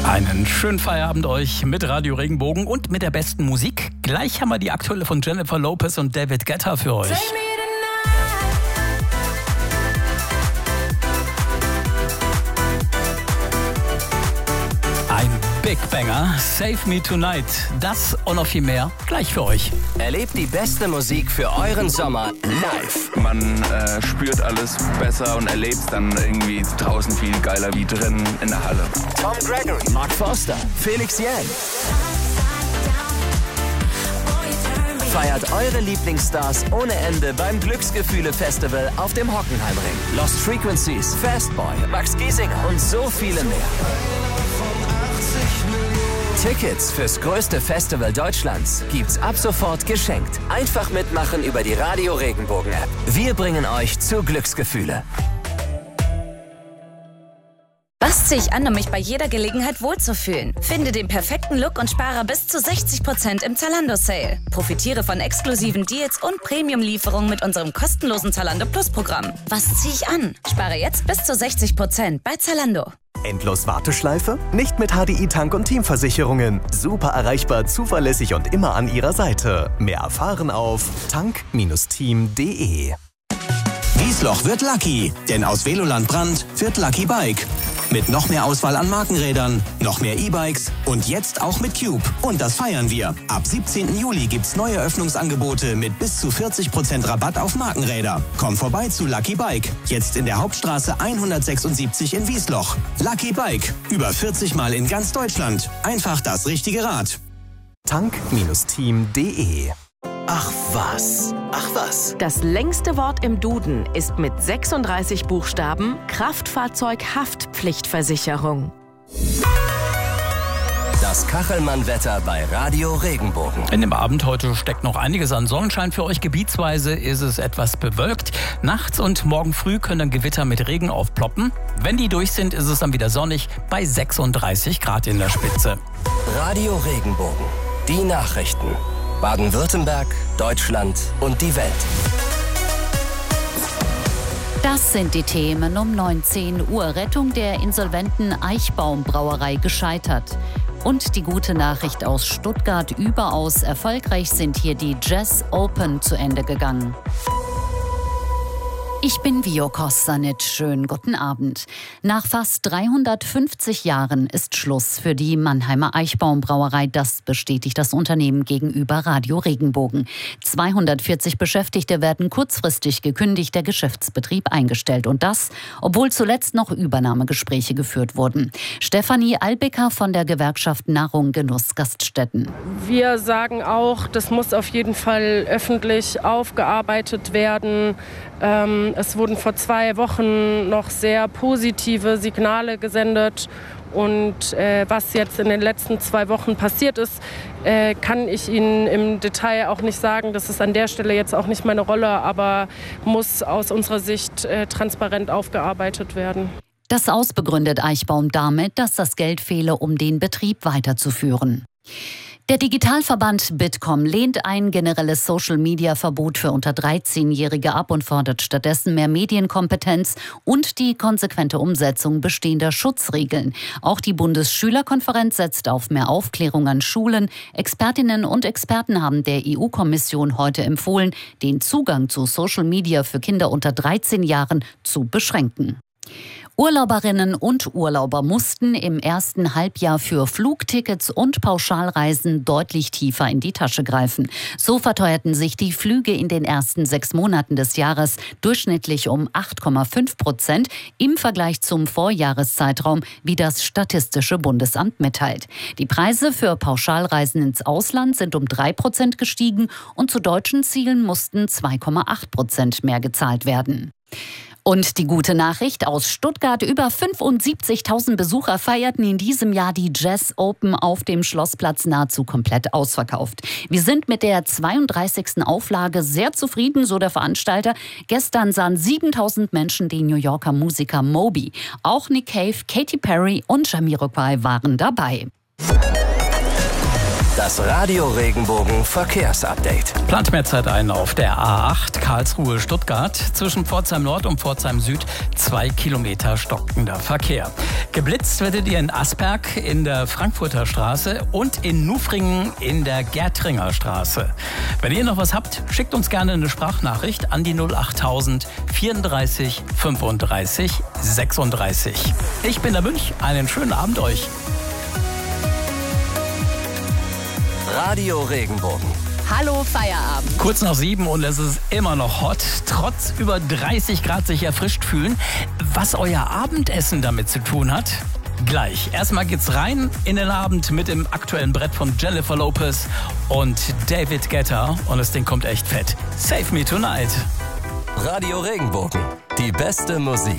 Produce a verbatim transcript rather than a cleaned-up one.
Einen schönen Feierabend euch mit Radio Regenbogen und mit der besten Musik. Gleich haben wir die aktuelle von Jennifer Lopez und David Guetta für euch. Ein Big Banger, Save Me Tonight. Das und noch viel mehr gleich für euch. Erlebt die beste Musik für euren Sommer live. Man äh, spürt alles besser und erlebt es dann irgendwie draußen viel geiler wie drin in der Halle. Tom Gregory, Mark Forster, Felix Jähn. Feiert eure Lieblingsstars ohne Ende beim Glücksgefühle-Festival auf dem Hockenheimring. Lost Frequencies, Fastboy, Max Giesinger und so viele mehr. Tickets fürs größte Festival Deutschlands gibt's ab sofort geschenkt. Einfach mitmachen über die Radio Regenbogen App. Wir bringen euch zu Glücksgefühle. Was ziehe ich an, um mich bei jeder Gelegenheit wohlzufühlen? Finde den perfekten Look und spare bis zu sechzig Prozent im Zalando-Sale. Profitiere von exklusiven Deals und Premium-Lieferungen mit unserem kostenlosen Zalando Plus-Programm. Was ziehe ich an? Spare jetzt bis zu sechzig Prozent bei Zalando. Endlos Warteschleife? Nicht mit H D I Tank- und Teamversicherungen. Super erreichbar, zuverlässig und immer an Ihrer Seite. Mehr erfahren auf tank Bindestrich team punkt de. Wiesloch wird Lucky, denn aus Veloland Brand wird Lucky Bike. Mit noch mehr Auswahl an Markenrädern, noch mehr E-Bikes und jetzt auch mit Cube. Und das feiern wir. Ab siebzehnten Juli gibt's neue Öffnungsangebote mit bis zu vierzig Prozent Rabatt auf Markenräder. Komm vorbei zu Lucky Bike. Jetzt in der Hauptstraße hundertsechsundsiebzig in Wiesloch. Lucky Bike. Über vierzig Mal in ganz Deutschland. Einfach das richtige Rad. tank Bindestrich team punkt de. Ach was, ach was. Das längste Wort im Duden ist mit sechsunddreißig Buchstaben Kraftfahrzeughaftpflichtversicherung. Das Kachelmann-Wetter bei Radio Regenbogen. In dem Abend heute steckt noch einiges an Sonnenschein für euch. Gebietsweise ist es etwas bewölkt. Nachts und morgen früh können dann Gewitter mit Regen aufploppen. Wenn die durch sind, ist es dann wieder sonnig bei sechsunddreißig Grad in der Spitze. Radio Regenbogen. Die Nachrichten. Baden-Württemberg, Deutschland und die Welt. Das sind die Themen um neunzehn Uhr. Rettung der insolventen Eichbaum Brauerei gescheitert. Und die gute Nachricht aus Stuttgart: überaus erfolgreich sind hier die Jazz Open zu Ende gegangen. Ich bin Vio Kosanic. Schönen guten Abend. Nach fast dreihundertfünfzig Jahren ist Schluss für die Mannheimer Eichbaum Brauerei. Das bestätigt das Unternehmen gegenüber Radio Regenbogen. zweihundertvierzig Beschäftigte werden kurzfristig gekündigt, der Geschäftsbetrieb eingestellt. Und das, obwohl zuletzt noch Übernahmegespräche geführt wurden. Stefanie Albecker von der Gewerkschaft Nahrung Genuss Gaststätten. Wir sagen auch, das muss auf jeden Fall öffentlich aufgearbeitet werden. Ähm, es wurden vor zwei Wochen noch sehr positive Signale gesendet. Und äh, was jetzt in den letzten zwei Wochen passiert ist, äh, kann ich Ihnen im Detail auch nicht sagen. Das ist an der Stelle jetzt auch nicht meine Rolle, aber muss aus unserer Sicht äh, transparent aufgearbeitet werden. Das ausbegründet Eichbaum damit, dass das Geld fehle, um den Betrieb weiterzuführen. Der Digitalverband Bitkom lehnt ein generelles Social-Media-Verbot für unter dreizehnjährige ab und fordert stattdessen mehr Medienkompetenz und die konsequente Umsetzung bestehender Schutzregeln. Auch die Bundesschülerkonferenz setzt auf mehr Aufklärung an Schulen. Expertinnen und Experten haben der E U-Kommission heute empfohlen, den Zugang zu Social-Media für Kinder unter dreizehn Jahren zu beschränken. Urlauberinnen und Urlauber mussten im ersten Halbjahr für Flugtickets und Pauschalreisen deutlich tiefer in die Tasche greifen. So verteuerten sich die Flüge in den ersten sechs Monaten des Jahres durchschnittlich um acht Komma fünf Prozent im Vergleich zum Vorjahreszeitraum, wie das Statistische Bundesamt mitteilt. Die Preise für Pauschalreisen ins Ausland sind um drei Prozent gestiegen und zu deutschen Zielen mussten zwei Komma acht Prozent mehr gezahlt werden. Und die gute Nachricht aus Stuttgart: über fünfundsiebzigtausend Besucher feierten in diesem Jahr die Jazz Open auf dem Schlossplatz nahezu komplett ausverkauft. Wir sind mit der zweiunddreißigsten Auflage sehr zufrieden, so der Veranstalter. Gestern sahen siebentausend Menschen den New Yorker Musiker Moby. Auch Nick Cave, Katy Perry und Jamiroquai waren dabei. Das Radio Regenbogen Verkehrsupdate. Plant mehr Zeit ein auf der A acht Karlsruhe-Stuttgart. Zwischen Pforzheim Nord und Pforzheim Süd zwei Kilometer stockender Verkehr. Geblitzt werdet ihr in Asperg in der Frankfurter Straße und in Nufringen in der Gärtringer Straße. Wenn ihr noch was habt, schickt uns gerne eine Sprachnachricht an die null achttausend vierunddreißig fünfunddreißig sechsunddreißig. Ich bin der Münch. Einen schönen Abend euch. Radio Regenbogen. Hallo Feierabend. Kurz nach sieben und es ist immer noch hot. Trotz über dreißig Grad sich erfrischt fühlen. Was euer Abendessen damit zu tun hat? Gleich. Erstmal geht's rein in den Abend mit dem aktuellen Brett von Jennifer Lopez und David Guetta. Und das Ding kommt echt fett. Save Me Tonight. Radio Regenbogen. Die beste Musik.